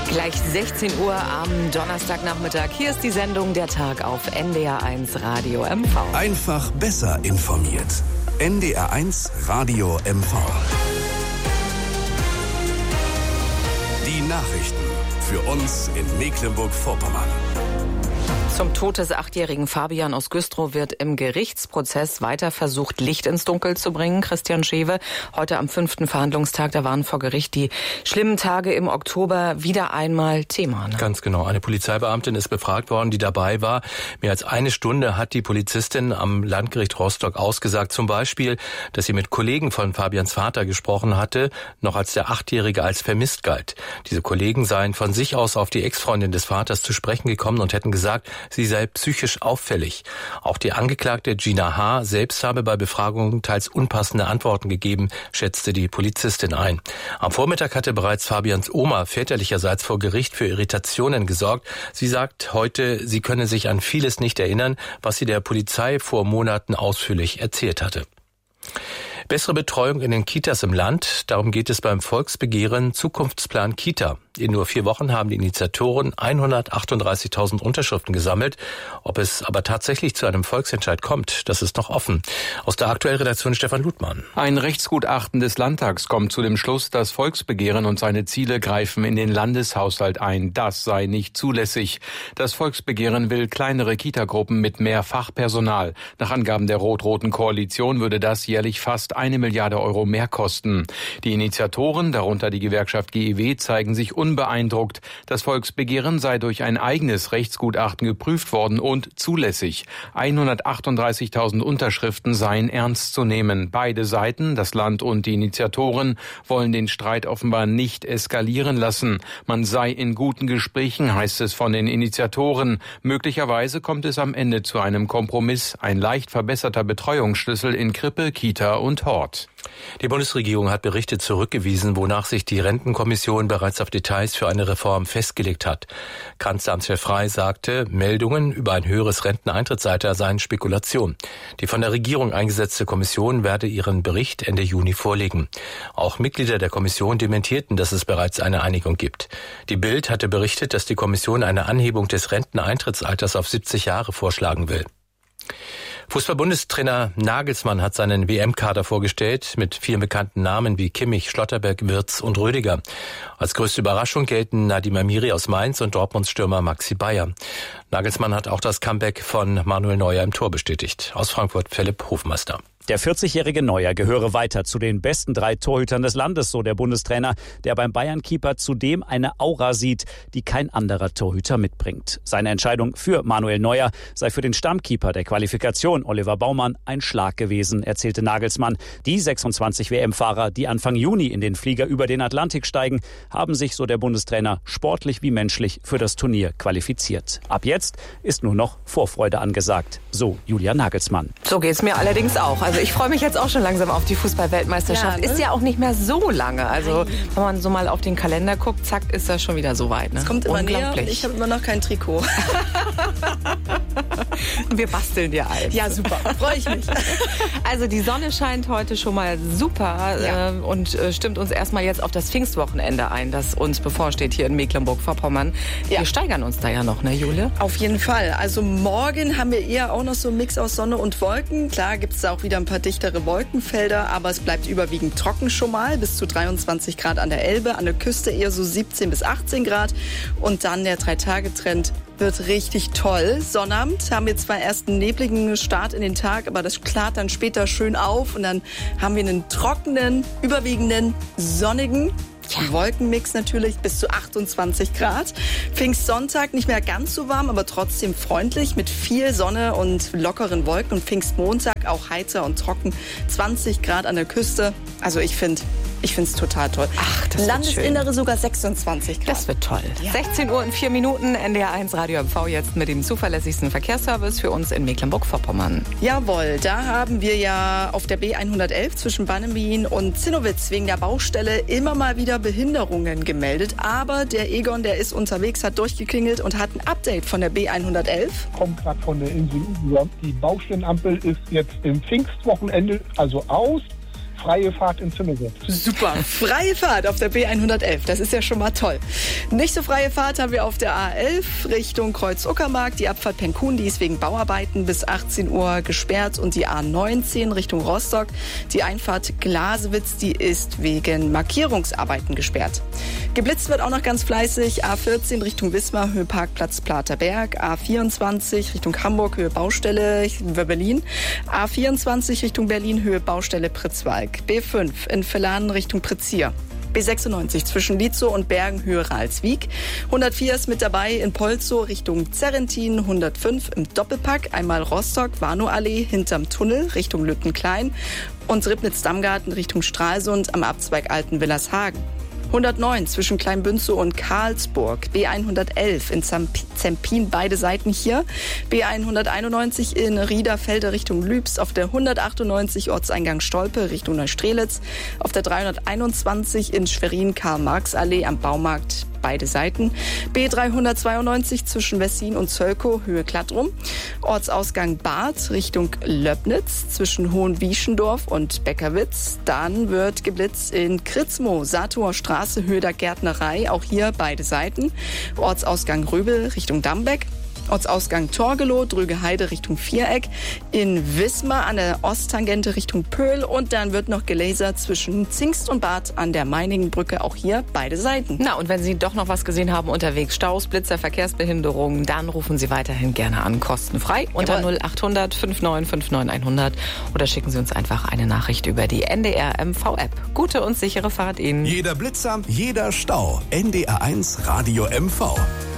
Gleich 16 Uhr am Donnerstagnachmittag. Hier ist die Sendung Der Tag auf NDR1 Radio MV. Einfach besser informiert. NDR1 Radio MV. Die Nachrichten für uns in Mecklenburg-Vorpommern. Zum Tod des 8-jährigen Fabian aus Güstrow wird im Gerichtsprozess weiter versucht, Licht ins Dunkel zu bringen. Christian Schewe, heute am 5. Verhandlungstag, da waren vor Gericht die schlimmen Tage im Oktober wieder einmal Thema. Ne? Ganz genau. Eine Polizeibeamtin ist befragt worden, die dabei war. Mehr als eine Stunde hat die Polizistin am Landgericht Rostock ausgesagt. Zum Beispiel, dass sie mit Kollegen von Fabians Vater gesprochen hatte, noch als der 8-Jährige als vermisst galt. Diese Kollegen seien von sich aus auf die Ex-Freundin des Vaters zu sprechen gekommen und hätten gesagt, sie sei psychisch auffällig. Auch die Angeklagte Gina H. selbst habe bei Befragungen teils unpassende Antworten gegeben, schätzte die Polizistin ein. Am Vormittag hatte bereits Fabians Oma väterlicherseits vor Gericht für Irritationen gesorgt. Sie sagt heute, sie könne sich an vieles nicht erinnern, was sie der Polizei vor Monaten ausführlich erzählt hatte. Bessere Betreuung in den Kitas im Land, darum geht es beim Volksbegehren Zukunftsplan Kita. In nur 4 Wochen haben die Initiatoren 138.000 Unterschriften gesammelt. Ob es aber tatsächlich zu einem Volksentscheid kommt, das ist noch offen. Aus der Aktuellredaktion Stefan Ludmann. Ein Rechtsgutachten des Landtags kommt zu dem Schluss, das Volksbegehren und seine Ziele greifen in den Landeshaushalt ein. Das sei nicht zulässig. Das Volksbegehren will kleinere Kitagruppen mit mehr Fachpersonal. Nach Angaben der rot-roten Koalition würde das jährlich fast 1 Milliarde Euro mehr kosten. Die Initiatoren, darunter die Gewerkschaft GEW, zeigen sich unbeeindruckt. Das Volksbegehren sei durch ein eigenes Rechtsgutachten geprüft worden und zulässig. 138.000 Unterschriften seien ernst zu nehmen. Beide Seiten, das Land und die Initiatoren, wollen den Streit offenbar nicht eskalieren lassen. Man sei in guten Gesprächen, heißt es von den Initiatoren. Möglicherweise kommt es am Ende zu einem Kompromiss, ein leicht verbesserter Betreuungsschlüssel in Krippe, Kita und Hort. Die Bundesregierung hat Berichte zurückgewiesen, wonach sich die Rentenkommission bereits auf Details für eine Reform festgelegt hat. Kanzleramtschef Frey sagte, Meldungen über ein höheres Renteneintrittsalter seien Spekulation. Die von der Regierung eingesetzte Kommission werde ihren Bericht Ende Juni vorlegen. Auch Mitglieder der Kommission dementierten, dass es bereits eine Einigung gibt. Die Bild hatte berichtet, dass die Kommission eine Anhebung des Renteneintrittsalters auf 70 Jahre vorschlagen will. Fußball-Bundestrainer Nagelsmann hat seinen WM-Kader vorgestellt mit vielen bekannten Namen wie Kimmich, Schlotterbeck, Wirtz und Rüdiger. Als größte Überraschung gelten Nadim Amiri aus Mainz und Dortmunds Stürmer Maxi Bayer. Nagelsmann hat auch das Comeback von Manuel Neuer im Tor bestätigt. Aus Frankfurt Philipp Hofmeister. Der 40-jährige Neuer gehöre weiter zu den besten 3 Torhütern des Landes, so der Bundestrainer, der beim Bayern-Keeper zudem eine Aura sieht, die kein anderer Torhüter mitbringt. Seine Entscheidung für Manuel Neuer sei für den Stammkeeper der Qualifikation, Oliver Baumann, ein Schlag gewesen, erzählte Nagelsmann. Die 26 WM-Fahrer, die Anfang Juni in den Flieger über den Atlantik steigen, haben sich, so der Bundestrainer, sportlich wie menschlich für das Turnier qualifiziert. Ab jetzt ist nur noch Vorfreude angesagt, so Julia Nagelsmann. So geht's mir allerdings auch. Also ich freue mich jetzt auch schon langsam auf die Fußball-Weltmeisterschaft. Ja, ne? Ist ja auch nicht mehr so lange. Also wenn man so mal auf den Kalender guckt, zack, ist das schon wieder so weit. Ne? Es kommt immer näher und ich habe immer noch kein Trikot. Wir basteln dir eins. Ja, super. Freue ich mich. Also die Sonne scheint heute schon mal super und stimmt uns erstmal jetzt auf das Pfingstwochenende ein, das uns bevorsteht hier in Mecklenburg-Vorpommern. Wir steigern uns da ja noch, ne, Jule? Auf jeden Fall. Also morgen haben wir eher auch noch so einen Mix aus Sonne und Wolken. Klar gibt es da auch wieder ein paar dichtere Wolkenfelder, aber es bleibt überwiegend trocken schon mal, bis zu 23 Grad an der Elbe, an der Küste eher so 17 bis 18 Grad und dann der 3-Tage-Trend wird richtig toll. Sonnabend haben wir zwar erst einen nebligen Start in den Tag, aber das klart dann später schön auf und dann haben wir einen trockenen, überwiegenden, sonnigen Wolkenmix natürlich bis zu 28 Grad. Pfingstsonntag nicht mehr ganz so warm, aber trotzdem freundlich mit viel Sonne und lockeren Wolken. Und Pfingstmontag auch heiter und trocken, 20 Grad an der Küste. Also ich finde es total toll. Ach, das Landesinnere wird schön. Sogar 26 Grad. Das wird toll. Ja. 16 Uhr und 4 Minuten, NDR1 Radio MV jetzt mit dem zuverlässigsten Verkehrsservice für uns in Mecklenburg-Vorpommern. Jawohl, da haben wir ja auf der B111 zwischen Bannemien und Zinnowitz wegen der Baustelle immer mal wieder Behinderungen gemeldet. Aber der Egon, der ist unterwegs, hat durchgeklingelt und hat ein Update von der B111. Kommt gerade von der Insel Usedom. Die Baustellenampel ist jetzt im Pfingstwochenende also aus. freie Fahrt in Zümmelsee. Super, freie Fahrt auf der B111, das ist ja schon mal toll. Nicht so freie Fahrt haben wir auf der A11 Richtung Kreuz-Uckermark. Die Abfahrt Penkun, die ist wegen Bauarbeiten bis 18 Uhr gesperrt. Und die A19 Richtung Rostock, die Einfahrt Glasewitz, die ist wegen Markierungsarbeiten gesperrt. Geblitzt wird auch noch ganz fleißig. A14 Richtung Wismar, Höhe Parkplatz Platerberg. A24 Richtung Hamburg, Höhe Baustelle Berlin. A24 Richtung Berlin, Höhe Baustelle Pritzwalk. B5 in Villanen Richtung Prizier. B96 zwischen Lietzow und Bergen, Höhe Ralswiek. 104 ist mit dabei in Polzow Richtung Zerrentin. 105 im Doppelpack. Einmal Rostock, Warnow-Allee hinterm Tunnel Richtung Lüttenklein. Und Ribnitz-Dammgarten Richtung Stralsund am Abzweig Altenwillershagen. 109 zwischen Kleinbünzow und Karlsburg. B111 in Zempin, beide Seiten hier. B191 in Riederfelde Richtung Lübs. Auf der 198 Ortseingang Stolpe Richtung Neustrelitz. Auf der 321 in Schwerin Karl-Marx-Allee am Baumarkt. Beide Seiten. B392 zwischen Wessin und Zölkow, Höhe Klattrum. Ortsausgang Bad Richtung Löbnitz zwischen Hohenwieschendorf und Beckerwitz. Dann wird geblitzt in Kritzmow, Sator Straße, Höhe der Gärtnerei. Auch hier beide Seiten. Ortsausgang Röbel Richtung Dambeck. Ortsausgang Torgelow, Drögeheide Richtung Viereck, in Wismar an der Osttangente Richtung Pöhl und dann wird noch gelasert zwischen Zingst und Bad an der Meiningenbrücke, auch hier beide Seiten. Na, und wenn Sie doch noch was gesehen haben unterwegs, Staus, Blitzer, Verkehrsbehinderungen, dann rufen Sie weiterhin gerne an, kostenfrei unter 0800 5959 100 oder schicken Sie uns einfach eine Nachricht über die NDR MV-App. Gute und sichere Fahrt Ihnen. Jeder Blitzer, jeder Stau. NDR1 Radio MV.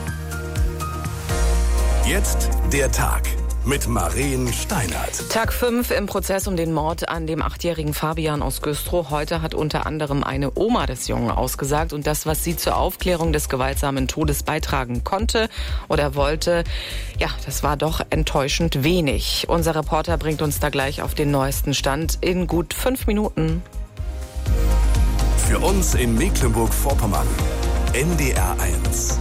Jetzt der Tag mit Maren Steinert. Tag 5 im Prozess um den Mord an dem 8-jährigen Fabian aus Güstrow. Heute hat unter anderem eine Oma des Jungen ausgesagt und das, was sie zur Aufklärung des gewaltsamen Todes beitragen konnte oder wollte, ja, das war doch enttäuschend wenig. Unser Reporter bringt uns da gleich auf den neuesten Stand in gut 5 Minuten. Für uns in Mecklenburg-Vorpommern, NDR1.